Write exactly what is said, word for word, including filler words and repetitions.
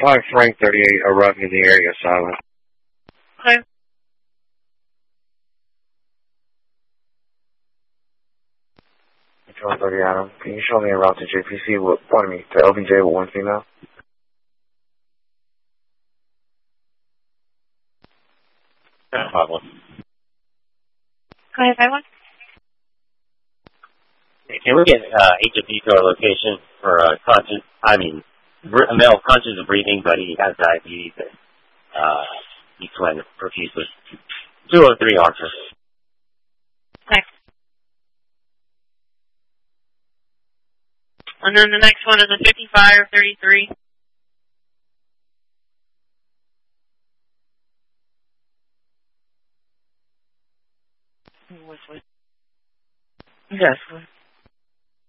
five Frank thirty-eight, arriving in the area, silent. Okay. Control thirty Adam, can you show me a route to J P C with, pardon me, to L B J with one female? No problem. Go ahead, five one. Can we get uh, H of D to our location for uh, conscious, I mean, a male conscious of breathing, but he has diabetes and uh, he's sweating profusely. two oh three Archer. Next. And then the next one is a fifty-five thirty-three. Yes.